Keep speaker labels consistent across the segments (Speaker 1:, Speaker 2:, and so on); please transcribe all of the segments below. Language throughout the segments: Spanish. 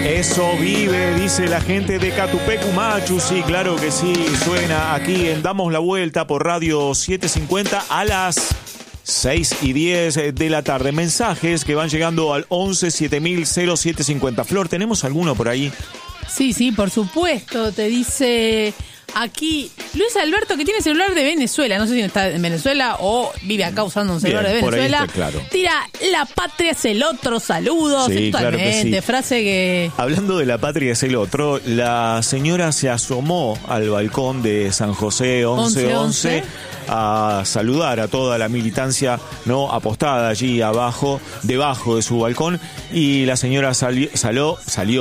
Speaker 1: Eso vive, dice la gente de Catupecu-Machu. Sí, claro que sí, suena aquí en Damos la Vuelta por Radio 750 a las 6:10 de la tarde. Mensajes que van llegando al 11 7000 0750. Flor, ¿tenemos alguno por ahí?
Speaker 2: Sí, por supuesto. Te dice aquí Luis Alberto, que tiene celular de Venezuela. No sé si está en Venezuela o vive acá usando un celular de Venezuela.
Speaker 1: Por ahí está, claro.
Speaker 2: Tira: la patria es el otro. Saludos.
Speaker 1: Sí,
Speaker 2: totalmente.
Speaker 1: claro que sí.
Speaker 2: Frase que...
Speaker 1: Hablando de la patria es el otro, la señora se asomó al balcón de San José 1111 a saludar a toda la militancia no apostada allí abajo, debajo de su balcón, y la señora saludó,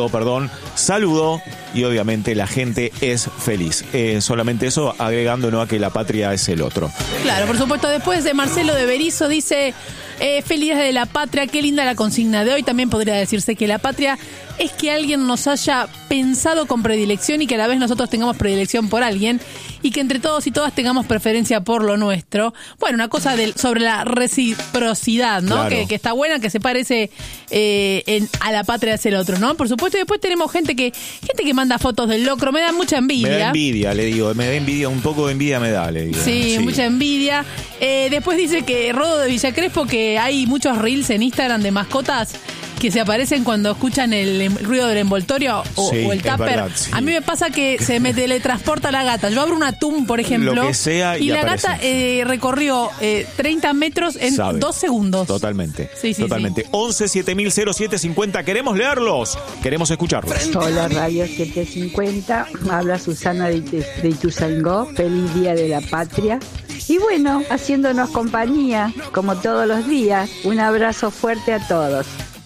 Speaker 1: y obviamente la gente es feliz. Solamente eso, agregándonos a que la patria es el otro.
Speaker 2: Claro, por supuesto. Después de Marcelo de Berizo dice: feliz día de la patria, qué linda la consigna de hoy. También podría decirse que la patria es que alguien nos haya pensado con predilección y que a la vez nosotros tengamos predilección por alguien y que entre todos y todas tengamos preferencia por lo nuestro. Bueno, una cosa sobre la reciprocidad, ¿no?
Speaker 1: Claro.
Speaker 2: Que está buena, que se parece a la patria es el otro, ¿no? Por supuesto. Y después tenemos gente que manda fotos del locro. Me da mucha envidia.
Speaker 1: Me da envidia, le digo. Me da envidia, un poco de envidia me da, le digo.
Speaker 2: Sí, mucha envidia. Después dice que Rodo de Villa Crespo, que hay muchos reels en Instagram de mascotas que se aparecen cuando escuchan el ruido del envoltorio o el tupper.
Speaker 1: Verdad, sí.
Speaker 2: A mí me pasa que se me teletransporta la gata. Yo abro un atún, por ejemplo,
Speaker 1: lo que sea, y
Speaker 2: la
Speaker 1: aparece.
Speaker 2: gata recorrió 30 metros en 2 segundos.
Speaker 1: Totalmente.
Speaker 2: Sí.
Speaker 1: 11 7000 0750. Queremos leerlos, queremos escucharlos.
Speaker 3: Hola, Radio 750. Habla Susana de Ituzaingó. Feliz Día de la Patria. Y bueno, haciéndonos compañía, como todos los días. Un abrazo fuerte a todos.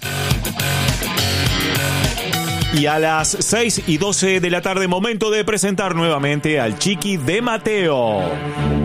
Speaker 1: Y a las 6:12 de la tarde, momento de presentar nuevamente al Chiqui de Mateo.